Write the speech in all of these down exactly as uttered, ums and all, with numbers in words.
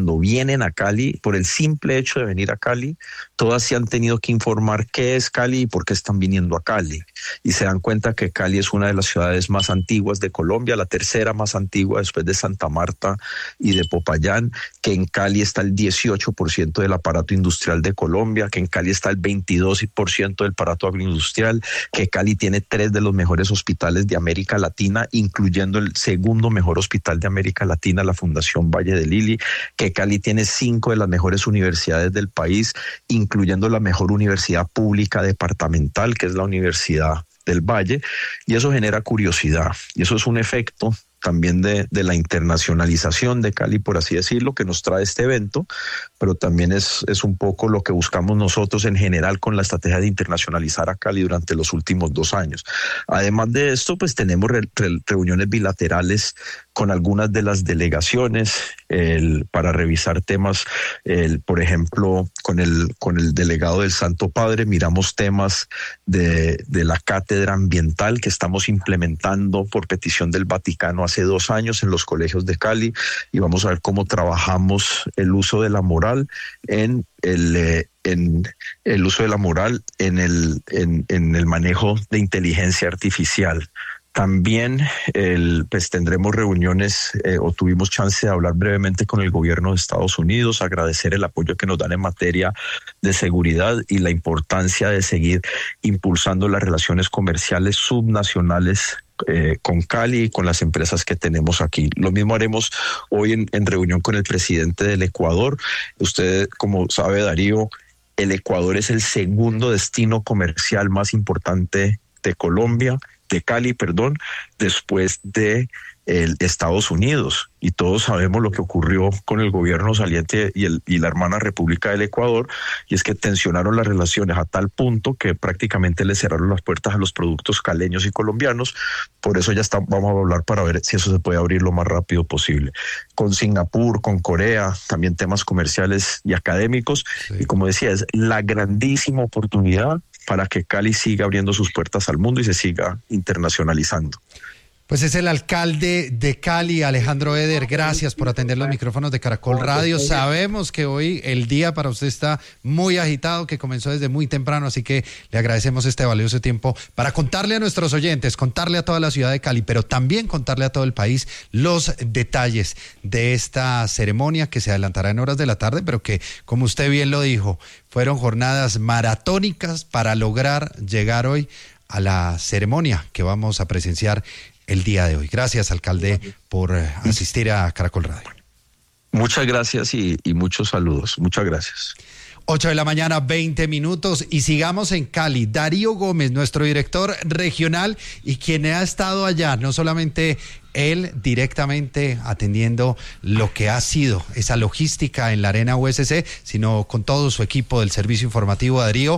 cuando vienen a Cali, por el simple hecho de venir a Cali, todas se han tenido que informar qué es Cali y por qué están viniendo a Cali. Y se dan cuenta que Cali es una de las ciudades más antiguas de Colombia, la tercera más antigua después de Santa Marta y de Popayán, que en Cali está el dieciocho por ciento del aparato industrial de Colombia, que en Cali está el veintidós por ciento del aparato agroindustrial, que Cali tiene tres de los mejores hospitales de América Latina, incluyendo el segundo mejor hospital de América Latina, la Fundación Valle de Lili, que Cali tiene cinco de las mejores universidades del país, incluyendo la mejor universidad pública departamental, que es la Universidad del Valle, y eso genera curiosidad, y eso es un efecto también de, de la internacionalización de Cali, por así decirlo, que nos trae este evento, pero también es, es un poco lo que buscamos nosotros en general con la estrategia de internacionalizar a Cali durante los últimos dos años. Además de esto, pues tenemos re, re, reuniones bilaterales con algunas de las delegaciones el, para revisar temas, el, por ejemplo, con el, con el delegado del Santo Padre, miramos temas de, de la cátedra ambiental que estamos implementando por petición del Vaticano hace dos años en los colegios de Cali, y vamos a ver cómo trabajamos el uso de la moral en el, eh, en el uso de la moral en el, en, en el manejo de inteligencia artificial. También el, pues tendremos reuniones eh, o tuvimos chance de hablar brevemente con el gobierno de Estados Unidos, agradecer el apoyo que nos dan en materia de seguridad y la importancia de seguir impulsando las relaciones comerciales subnacionales Eh, con Cali y con las empresas que tenemos aquí. Lo mismo haremos hoy en, en reunión con el presidente del Ecuador. Usted, como sabe, Darío, el Ecuador es el segundo destino comercial más importante de Colombia, de Cali, perdón, después de el Estados Unidos, y todos sabemos lo que ocurrió con el gobierno saliente y, el, y la hermana República del Ecuador, y es que tensionaron las relaciones a tal punto que prácticamente le cerraron las puertas a los productos caleños y colombianos. Por eso ya está, vamos a hablar para ver si eso se puede abrir lo más rápido posible. Con Singapur, con Corea, también temas comerciales y académicos, sí. Y como decía, es la grandísima oportunidad para que Cali siga abriendo sus puertas al mundo y se siga internacionalizando. Pues es el alcalde de Cali, Alejandro Eder. Gracias por atender los micrófonos de Caracol Radio. Sabemos que hoy el día para usted está muy agitado, que comenzó desde muy temprano, así que le agradecemos este valioso tiempo para contarle a nuestros oyentes, contarle a toda la ciudad de Cali, pero también contarle a todo el país los detalles de esta ceremonia que se adelantará en horas de la tarde, pero que, como usted bien lo dijo, fueron jornadas maratónicas para lograr llegar hoy a la ceremonia que vamos a presenciar el día de hoy. Gracias, alcalde, por asistir a Caracol Radio. Muchas gracias y, y muchos saludos. Muchas gracias. ocho de la mañana, veinte minutos, y sigamos en Cali. Darío Gómez, nuestro director regional y quien ha estado allá, no solamente él directamente atendiendo lo que ha sido esa logística en la Arena U S C, sino con todo su equipo del servicio informativo. Darío,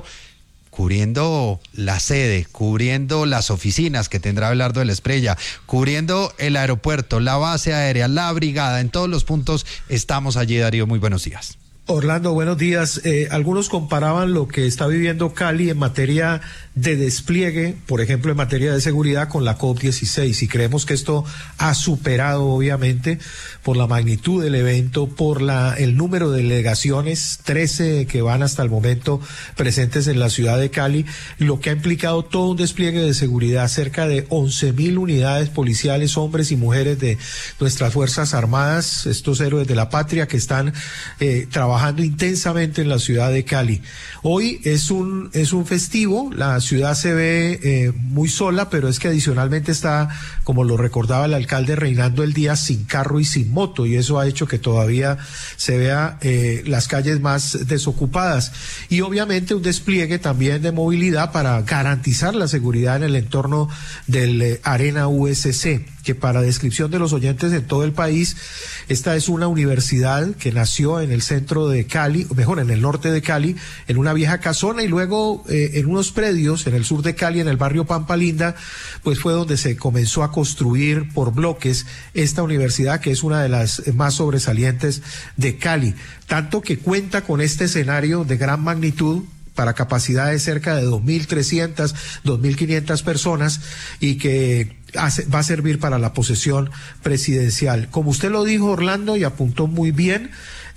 cubriendo la sede, cubriendo las oficinas que tendrá Abelardo de la Espriella, cubriendo el aeropuerto, la base aérea, la brigada, en todos los puntos estamos allí. Darío, muy buenos días. Orlando, buenos días. Eh, algunos comparaban lo que está viviendo Cali en materia de despliegue, por ejemplo, en materia de seguridad, con la COP dieciséis, y creemos que esto ha superado, obviamente, por la magnitud del evento, por la el número de delegaciones, trece que van hasta el momento presentes en la ciudad de Cali, lo que ha implicado todo un despliegue de seguridad, cerca de once mil unidades policiales, hombres y mujeres de nuestras Fuerzas Armadas, estos héroes de la patria que están eh, trabajando trabajando intensamente en la ciudad de Cali. Hoy es un es un festivo, la ciudad se ve eh, muy sola, pero es que adicionalmente está, como lo recordaba el alcalde, reinando el día sin carro y sin moto, y eso ha hecho que todavía se vea eh, las calles más desocupadas, y obviamente un despliegue también de movilidad para garantizar la seguridad en el entorno del eh, Arena U S C, que para descripción de los oyentes en todo el país, esta es una universidad que nació en el centro de Cali, o mejor, en el norte de Cali, en una vieja casona, y luego eh, en unos predios en el sur de Cali, en el barrio Pampa Linda, pues fue donde se comenzó a construir por bloques esta universidad, que es una de las más sobresalientes de Cali, tanto que cuenta con este escenario de gran magnitud, para capacidad de cerca de dos mil trescientas, dos mil quinientas personas, y que hace, va a servir para la posesión presidencial. Como usted lo dijo, Orlando, y apuntó muy bien,